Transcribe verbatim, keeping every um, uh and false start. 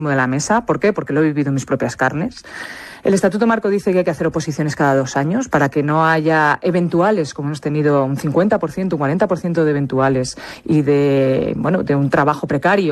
de la mesa. ¿Por qué? Porque lo he vivido en mis propias carnes. El Estatuto Marco dice que hay que hacer oposiciones cada dos años para que no haya eventuales, como hemos tenido un cincuenta por ciento, un cuarenta por ciento de eventuales y de, bueno, de un trabajo precario.